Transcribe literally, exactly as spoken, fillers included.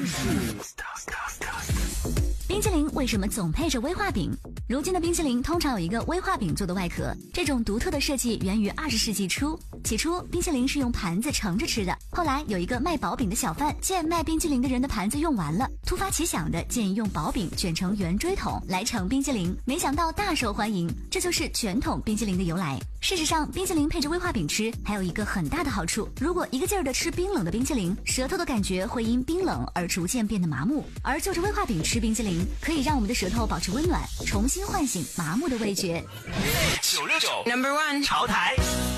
冰淇淋为什么总配着威化饼？如今的冰淇淋通常有一个威化饼做的外壳，这种独特的设计源于二十世纪初。起初，冰淇淋是用盘子盛着吃的，后来有一个卖薄饼的小贩见卖冰淇淋的人的盘子用完了，突发奇想的建议用薄饼卷成圆锥筒来盛冰淇淋，没想到大受欢迎，这就是卷筒冰淇淋的由来。事实上，冰淇淋配着威化饼吃还有一个很大的好处，如果一个劲儿的吃冰冷的冰淇淋，舌头的感觉会因冰冷而逐渐变得麻木，而就着威化饼吃冰淇淋，可以让我们的舌头保持温暖，重新唤醒麻木的味觉。 九六九 Number One 潮台。